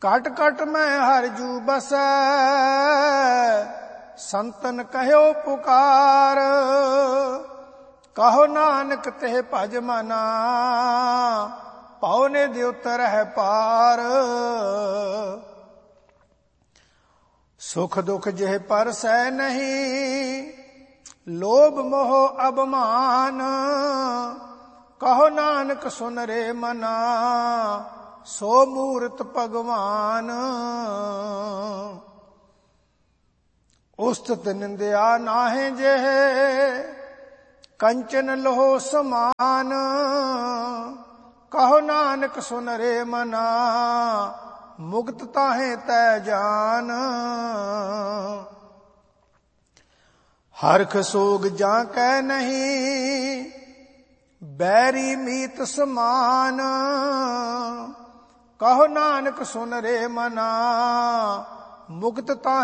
Cut cut मैं हर जू बसै, संतन कहो पुकार। कहो नानक तेह भज मना, पौने दे उतर है पार। सुख दुख जेह पर सै नहीं, लोभ मोह अभिमान। कहो नानक सुन रे मना, सो मूरत भगवान। उस्तत निंदया नाहे जेह, कंचन लोह समान। कहो नानक सुन रे मना, मुक्त ताहे तै जान। हरख सोग जां कै नहीं, बैरी मीत समान। कहो नानक सुन रे मना, मुक्त ताहे